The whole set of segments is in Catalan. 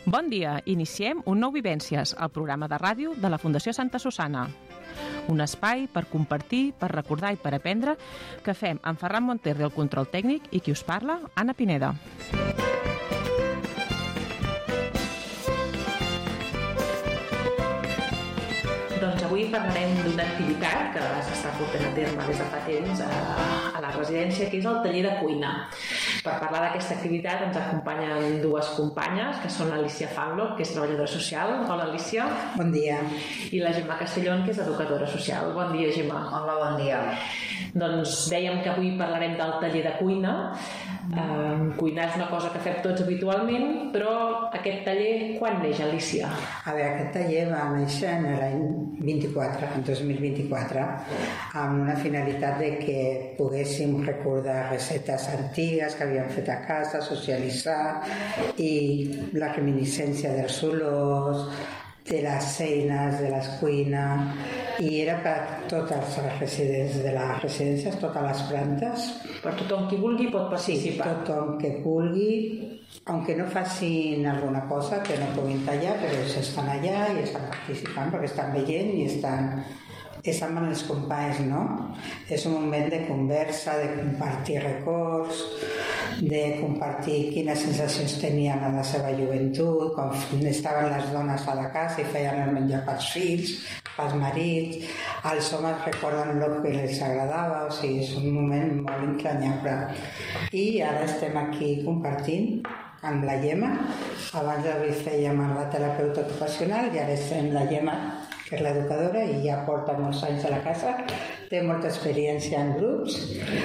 Bon dia, iniciem un nou Vivències, el programa de ràdio de la Fundació Santa Susanna. Un espai per compartir, per recordar i per aprendre que fem amb Ferran Monterri al control tècnic i qui us parla, Anna Pineda. Doncs avui parlarem d'una activitat que s'està portant a terme des de fa temps a la residència, que és el taller de cuina. Per parlar d'aquesta activitat ens acompanyen dues companyes, que són l'Alícia Fanlo, que és treballadora social. Hola, Alícia. Bon dia. I la Gemma Castellón, que és educadora social. Bon dia, Gemma. Hola, bon dia. Doncs dèiem que avui parlarem del taller de cuina. Cuinar és una cosa que fem tots habitualment, però aquest taller quan neix, Alícia? A veure, aquest taller va néixer en l'any 2024, amb una finalitat de que poguéssim recordar recetes antigues que havíem fet a casa, socialitzar, i la reminiscència dels olors, de les eines, de les cuines, i era per totes les residències de les residències, totes les plantes. Per tothom qui vulgui pot participar. Sí, tothom que vulgui, aunque no facin alguna cosa que no puguin tallar, però estan allà i estan participant perquè estan veient i estan amb els companys, no? És un moment de conversa, de compartir records, de compartir quines sensacions tenien en la seva joventut, quan estaven les dones a la casa i feien el menjar pels fills, pels marits, els homes recorden el que els agradava, o sigui, és un moment molt entranyable. I ara estem aquí compartint amb la Gemma. Abans avui fèiem amb la terapeuta ocupacional i ara estem la Gemma, que és l'educadora, i ja porta molts anys a la casa, té molta experiència en grups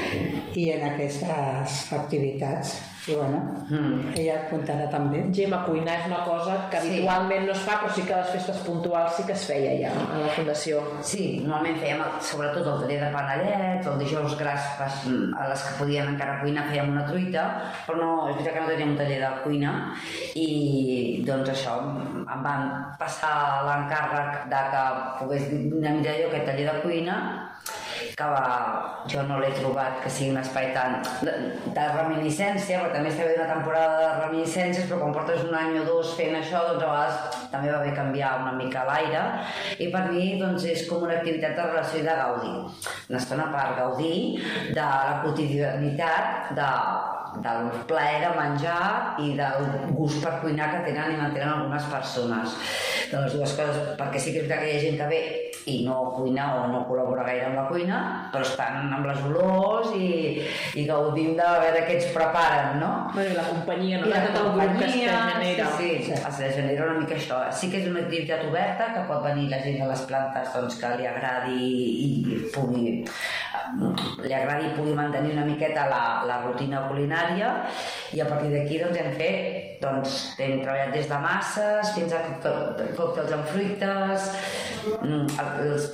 i en aquestes activitats. I bueno, ella apuntarà també. Gemma, cuinar és una cosa que habitualment no es fa, però sí que a les festes puntuals sí que es feia ja a la Fundació. Sí, normalment fèiem sobretot el taller de panellets, el dijous gras, a les que podíem encara cuinar fèiem una truita, però no, és veritat que no teníem un taller de cuina, i doncs això, em van passar l'encàrrec de que pogués anar a mirar jo aquest taller de cuina, que jo no l'he trobat que sigui un espai tant de reminiscència, però també està bé una temporada de reminiscències, però quan portes un any o dos fent això, doncs a vegades també va bé canviar una mica l'aire, i per mi doncs és com una activitat de relació i de gaudir, una estona per gaudir de la quotidianitat, del plaer de menjar i del gust per cuinar que tenen i mantenen algunes persones, de les dues coses, perquè sí que és veritat que hi ha gent que ve i no cuina o no col·labora gaire amb la cuina, però estan amb les olors i gaudim de veure què ens preparen, no? Bueno, i la companyia, no? I la companyia que es genera. Sí, es genera una mica això. Sí que és una activitat oberta, que pot venir la gent de les plantes doncs, que li agradi i pugui mantenir una miqueta la rutina culinària, i a partir d'aquí doncs, hem treballat des de masses fins a còctels amb fruites, els